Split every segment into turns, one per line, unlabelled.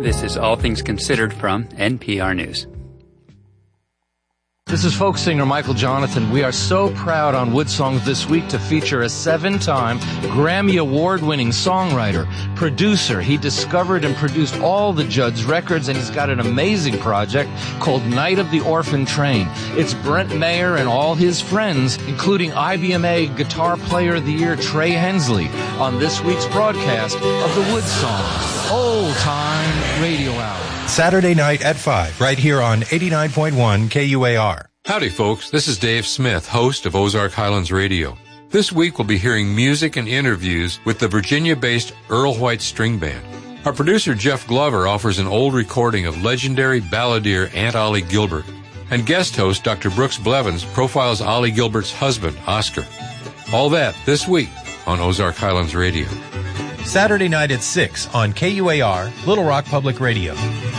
This is All Things Considered from NPR News.
This is folk singer Michael Jonathan. We are so proud on Wood Songs this week to feature a 7-time Grammy Award-winning songwriter, producer. He discovered and produced all the Judd's records, and he's got an amazing project called Night of the Orphan Train. It's Brent Mayer and all his friends, including IBMA Guitar Player of the Year Trey Hensley, on this week's broadcast of the Wood Songs Old Time Radio Hour.
Saturday night at 5, right here on 89.1 KUAR.
Howdy, folks. This is Dave Smith, host of Ozark Highlands Radio. This week we'll be hearing music and interviews with the Virginia-based Earl White String Band. Our producer, Jeff Glover, offers an old recording of legendary balladeer Aunt Ollie Gilbert. And guest host, Dr. Brooks Blevins, profiles Ollie Gilbert's husband, Oscar. All that this week on Ozark Highlands Radio.
Saturday night at 6 on KUAR, Little Rock Public Radio.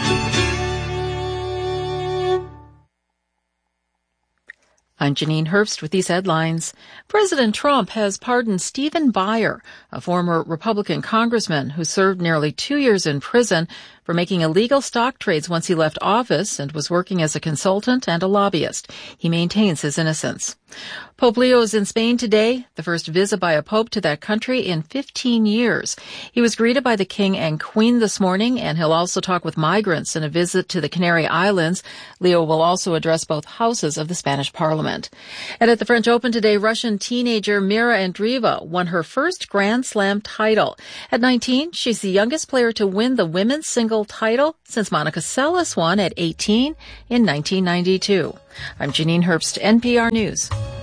I'm Janine Herbst with these headlines. President Trump has pardoned Stephen Buyer, a former Republican congressman who served nearly 2 years in prison for making illegal stock trades once he left office and was working as a consultant and a lobbyist. He maintains his innocence. Pope Leo is in Spain today, the first visit by a pope to that country in 15 years. He was greeted by the King and Queen this morning, and he'll also talk with migrants in a visit to the Canary Islands. Leo will also address both houses of the Spanish Parliament. And at the French Open today, Russian teenager Mira Andreeva won her first Grand Slam title. At 19, she's the youngest player to win the women's single title since Monica Seles won at 18 in 1992. I'm Janine Herbst, NPR News.